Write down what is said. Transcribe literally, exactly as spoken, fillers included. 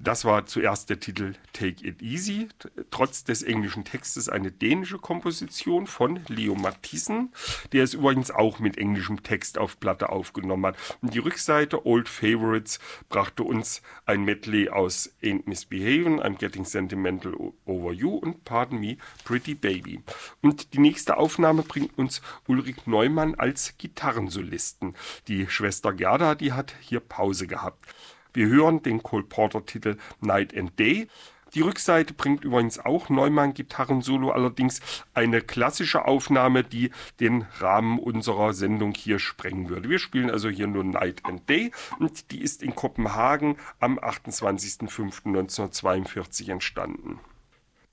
das war zuerst der Titel Take It Easy, trotz des englischen Textes eine dänische Komposition von Leo Mathisen, der es übrigens auch mit englischem Text auf Platte aufgenommen hat. Und die Rückseite Old Favorites brachte uns ein Medley aus Ain't Misbehavin', I'm Getting Sentimental Over You und Pardon Me, Pretty Baby. Und die nächste Aufnahme bringt uns Ulrich Neumann als Gitarrensolisten. Die Schwester Gerda, die hat hier Pause gehabt. Wir hören den Cole Porter-Titel Night and Day. Die Rückseite bringt übrigens auch Neumann Gitarrensolo, allerdings eine klassische Aufnahme, die den Rahmen unserer Sendung hier sprengen würde. Wir spielen also hier nur Night and Day und die ist in Kopenhagen am achtundzwanzigsten fünften neunzehnhundertzweiundvierzig entstanden.